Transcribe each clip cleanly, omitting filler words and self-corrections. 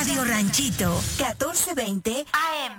Radio Ranchito, 1420 AM.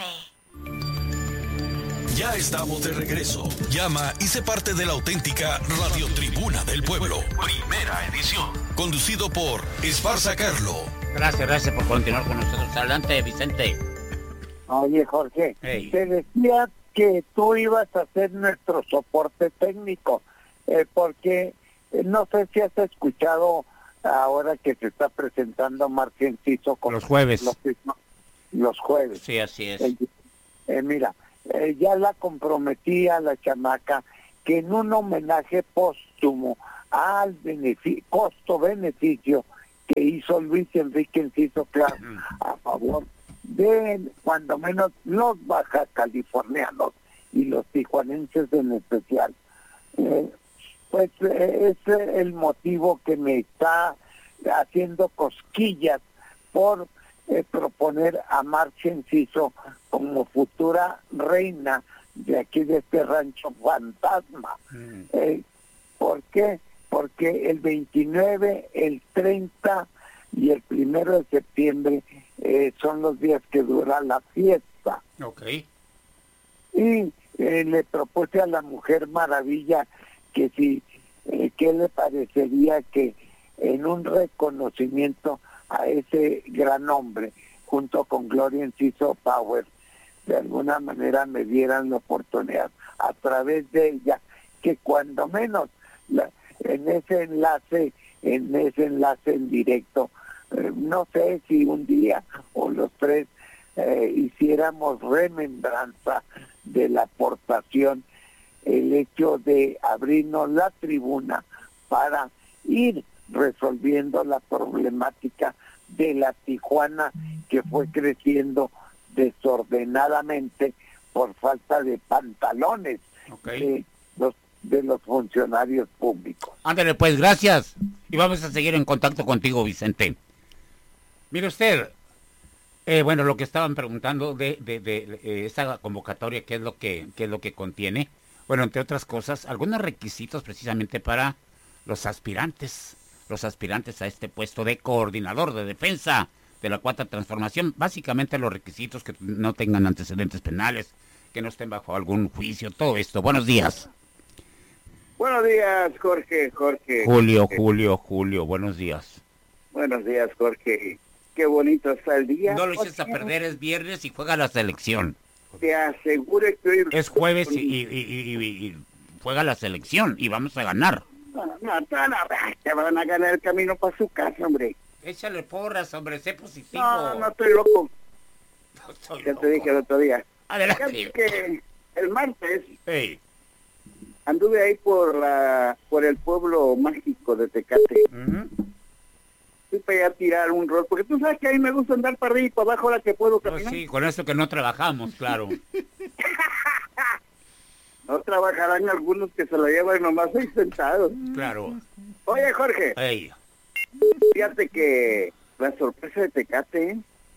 Ya estamos de regreso. Llama y sé parte de la auténtica Radio Tribuna del Pueblo. Primera edición. Conducido por Esparza Carlo. Gracias por continuar con nosotros. Adelante, Vicente. Oye, Jorge, Hey. te decía que tú ibas a ser nuestro soporte técnico, porque no sé si has escuchado ahora que se está presentando Marcia Enciso con Los jueves. Los jueves. Sí, así es. Mira, ya la comprometí a la chamaca que en un homenaje póstumo al costo-beneficio que hizo Luis Enrique Enciso Clark a favor de, cuando menos, los baja californianos y los tijuanenses en especial. Pues es el motivo que me está haciendo cosquillas por proponer a Marcia Enciso como futura reina de aquí de este rancho fantasma. ¿Por qué? Porque el 29, el 30 y el 1 de septiembre son los días que dura la fiesta. Ok. Y le propuse a la Mujer Maravilla que si, ¿qué le parecería que en un reconocimiento a ese gran hombre, junto con Gloria Enciso Power, de alguna manera me dieran la oportunidad a través de ella, que cuando menos en ese enlace en directo, no sé si un día o los tres hiciéramos remembranza de la aportación, el hecho de abrirnos la tribuna para ir resolviendo la problemática de la Tijuana que fue creciendo desordenadamente por falta de pantalones de los funcionarios públicos. Ándale, pues, gracias. Y vamos a seguir en contacto contigo, Vicente. Mire usted, bueno, lo que estaban preguntando de esta convocatoria, ¿qué es lo que contiene? Bueno, entre otras cosas, algunos requisitos precisamente para los aspirantes a este puesto de coordinador de defensa de la Cuarta Transformación. Básicamente los requisitos: que no tengan antecedentes penales, que no estén bajo algún juicio, todo esto. Buenos días. Buenos días, Jorge. Julio, buenos días. Buenos días, Jorge. Qué bonito está el día. No lo eches a perder, es viernes y juega la selección. Te aseguro que hoy... Es jueves y juega la selección y vamos a ganar. No, te van a ganar el camino para su casa, hombre. Échale porras, hombre, sé positivo. No estoy loco. No estoy Ya loco. te dije el otro día. Adelante. Fíjate que el martes Hey. anduve ahí por el pueblo mágico de Tecate. Fui para allá a tirar un rol, porque tú sabes que a mí me gusta andar para arriba y para abajo ahora que puedo caminar. Sí, con eso que no trabajamos, claro. No trabajarán algunos que se lo llevan nomás ahí sentados. Claro. Oye, Jorge, Hey. fíjate que la sorpresa de Tecate,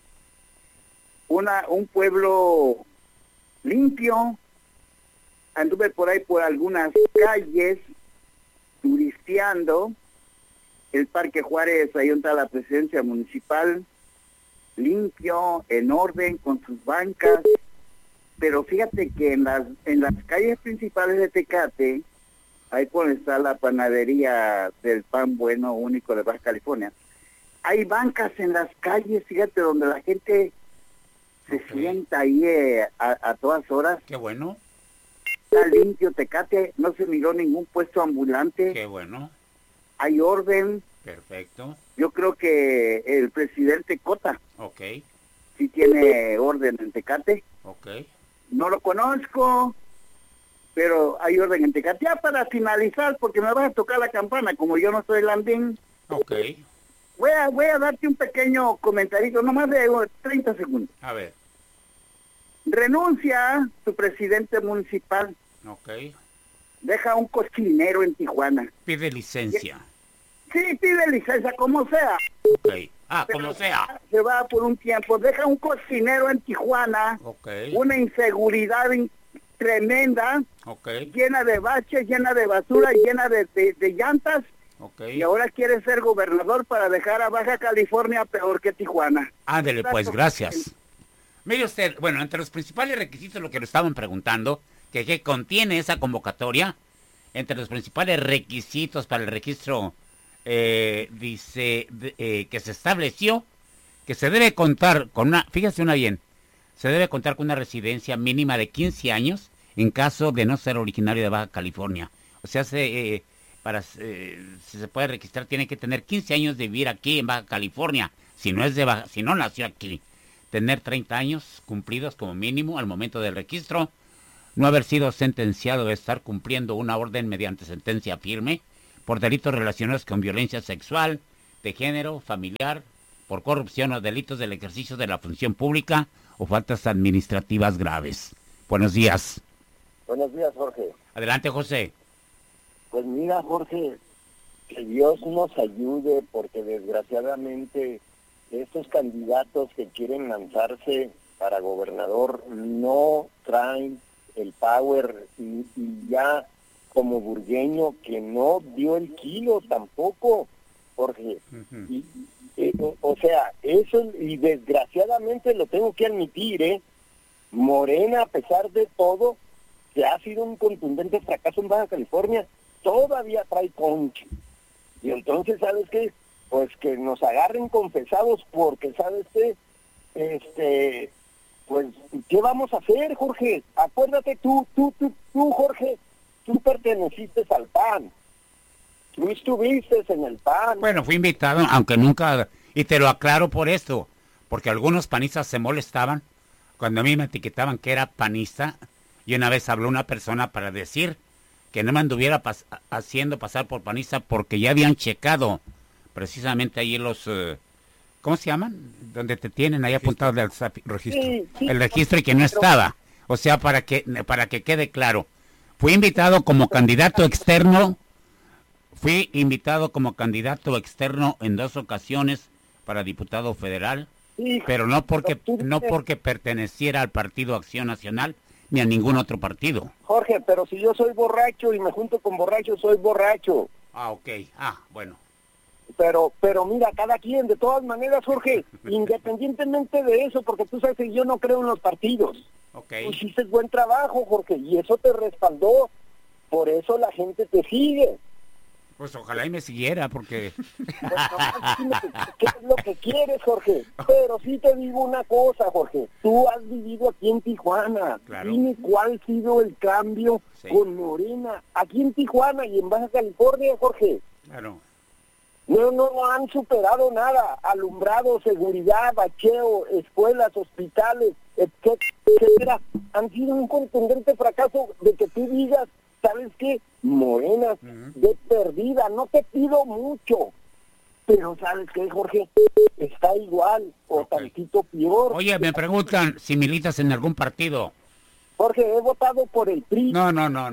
un pueblo limpio. Anduve por ahí por algunas calles turisteando. El Parque Juárez, ahí donde está la presidencia municipal, limpio, en orden, con sus bancas. Pero fíjate que en las calles principales de Tecate, ahí por donde está la panadería del pan bueno único de Baja California, hay bancas en las calles, fíjate, donde la gente se sienta ahí a todas horas. Qué bueno. Está limpio Tecate, no se miró ningún puesto ambulante. Qué bueno. Hay orden. Perfecto. Yo creo que el presidente Cota Ok. sí tiene orden en Tecate. Ok. No lo conozco, pero hay orden en Tecate. Ya para finalizar, porque me vas a tocar la campana, como yo no soy landín, Ok. voy a darte un pequeño comentarito, no más de 30 segundos. A ver. Renuncia su presidente municipal, Ok. deja un cochinero en Tijuana. Pide licencia. Sí, pide licencia, como sea. Ok. Como sea. Se va por un tiempo, deja un cocinero en Tijuana, Ok. una inseguridad tremenda, Ok. llena de baches, llena de basura, llena de llantas Y ahora quiere ser gobernador para dejar a Baja California peor que Tijuana. Ándele, pues, gracias. Mire usted, bueno, entre los principales requisitos, lo que nos estaban preguntando, que contiene esa convocatoria, entre los principales requisitos para el registro, dice que se estableció que se debe contar con fíjese bien, se debe contar con una residencia mínima de 15 años en caso de no ser originario de Baja California. O sea, si se puede registrar, tiene que tener 15 años de vivir aquí en Baja California, si no nació aquí. Tener 30 años cumplidos como mínimo al momento del registro, no haber sido sentenciado de estar cumpliendo una orden mediante sentencia firme por delitos relacionados con violencia sexual, de género, familiar, por corrupción o delitos del ejercicio de la función pública o faltas administrativas graves. Buenos días. Buenos días, Jorge. Adelante, José. Pues mira, Jorge, que Dios nos ayude, porque desgraciadamente estos candidatos que quieren lanzarse para gobernador no traen el power, y ya como Burgueño, que no dio el kilo tampoco, Jorge. O sea, eso, y desgraciadamente lo tengo que admitir, Morena, a pesar de todo, que ha sido un contundente fracaso en Baja California, todavía trae conche. Y entonces, ¿sabes qué? Pues que nos agarren confesados, porque, ¿sabes qué? Pues, ¿qué vamos a hacer, Jorge? Acuérdate tú, Jorge, tú perteneciste al PAN. Tú estuviste en el PAN. Bueno, fui invitado, aunque nunca, y te lo aclaro por esto, porque algunos panistas se molestaban cuando a mí me etiquetaban que era panista, y una vez habló una persona para decir que no me anduviera haciendo pasar por panista, porque ya habían checado precisamente ahí los, ¿cómo se llaman? Donde te tienen ahí apuntado del registro. Sí, el registro, y que no estaba. O sea, para que quede claro. Fui invitado como candidato externo. Fui invitado como candidato externo en 2 ocasiones para diputado federal, pero no porque perteneciera al Partido Acción Nacional ni a ningún otro partido. Jorge, pero si yo soy borracho y me junto con borrachos, soy borracho. Ah, ok. Bueno. Pero mira, cada quien, de todas maneras, Jorge, independientemente de eso, porque tú sabes que yo no creo en los partidos. Okay. Tú hiciste buen trabajo, Jorge, y eso te respaldó. Por eso la gente te sigue. Pues ojalá y me siguiera, porque... Pues nomás dime qué es lo que quieres, Jorge. Pero sí te digo una cosa, Jorge. Tú has vivido aquí en Tijuana. Claro. Dime cuál ha sido el cambio con Morena aquí en Tijuana y en Baja California, Jorge. Claro. No han superado nada. Alumbrado, seguridad, bacheo, escuelas, hospitales, etcétera. Han sido un contundente fracaso de que tú digas, ¿sabes qué? Morena, de perdida, no te pido mucho. Pero ¿sabes qué, Jorge? Está igual o tantito peor. Oye, me preguntan si militas en algún partido. Jorge, he votado por el PRI. No.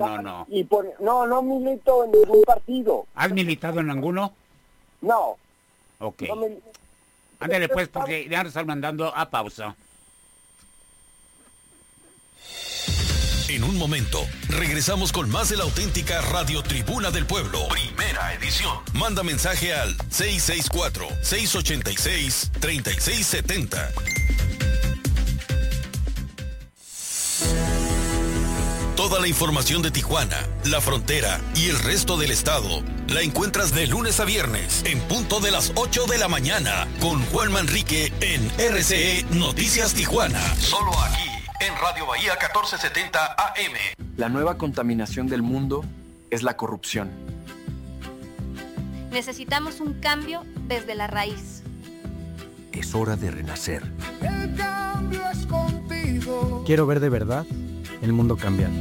Y no milito en ningún partido. ¿Has militado en alguno? No. Ok. No Ándale pues, porque ya nos están mandando a pausa. En un momento, regresamos con más de la auténtica Radio Tribuna del Pueblo. Primera edición. Manda mensaje al 664-686-3670. Toda la información de Tijuana, la frontera y el resto del estado la encuentras de lunes a viernes en punto de las 8 de la mañana con Juan Manrique en RCE Noticias Tijuana. Solo aquí en Radio Bahía 1470 AM. La nueva contaminación del mundo es la corrupción. Necesitamos un cambio desde la raíz. Es hora de renacer. El cambio es contigo. Quiero ver de verdad el mundo cambiar.